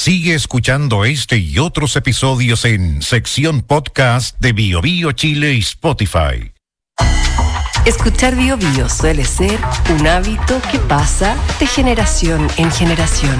Sigue escuchando este y otros episodios en sección podcast de BioBio Chile y Spotify. Escuchar BioBio suele ser un hábito que pasa de generación en generación.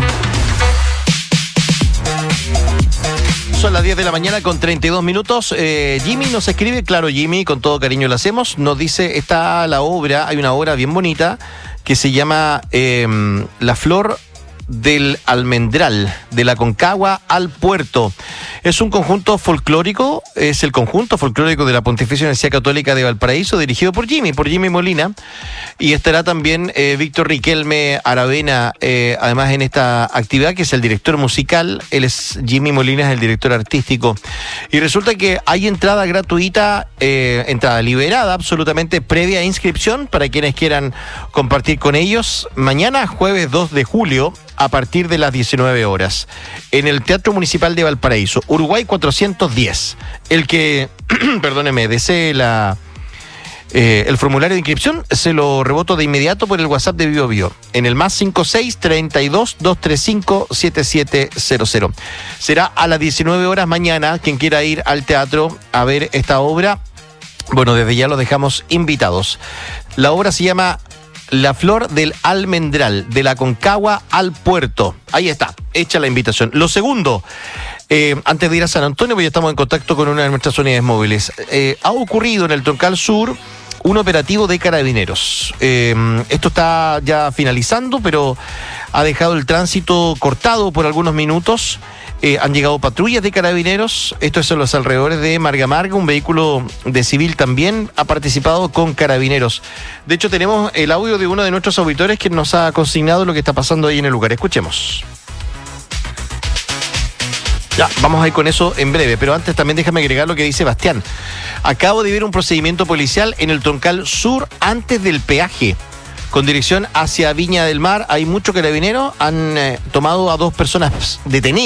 Son las 10 de la mañana con 32 minutos. Jimmy nos escribe, claro, Jimmy, con todo cariño lo hacemos. Nos dice, está la obra, hay una obra bien bonita que se llama La Flor del Almendral, de la Concagua al Puerto. Es un conjunto folclórico, es el conjunto folclórico de la Pontificia Universidad Católica de Valparaíso, dirigido por Jimmy Molina, y estará también Víctor Riquelme Aravena, además en esta actividad, que es el director musical. Él es Jimmy Molina, es el director artístico, y resulta que hay entrada gratuita, entrada liberada absolutamente, previa inscripción para quienes quieran compartir con ellos, mañana jueves 2 de julio a partir de las 19 horas, en el Teatro Municipal de Valparaíso, Uruguay 410. El que, perdóneme, desee el formulario de inscripción, se lo reboto de inmediato por el WhatsApp de BioBio, en el +56 32 235 7700. Será a las 19 horas mañana. Quien quiera ir al teatro a ver esta obra, bueno, desde ya los dejamos invitados. La obra se llama La Flor del Almendral, de la Concagua al Puerto. Ahí está, hecha la invitación. Lo segundo, antes de ir a San Antonio, porque ya estamos en contacto con una de nuestras unidades móviles, ha ocurrido en el Troncal Sur un operativo de carabineros. Esto está ya finalizando, pero ha dejado el tránsito cortado por algunos minutos. Han llegado patrullas de carabineros, esto es en los alrededores de Marga Marga, un vehículo de civil también ha participado con carabineros. De hecho, tenemos el audio de uno de nuestros auditores que nos ha consignado lo que está pasando ahí en el lugar. Escuchemos. Ya, vamos a ir con eso en breve, pero antes también déjame agregar lo que dice Bastián. Acabo de ver un procedimiento policial en el Troncal Sur antes del peaje, con dirección hacia Viña del Mar. Hay muchos carabineros, han tomado a 2 personas detenidas.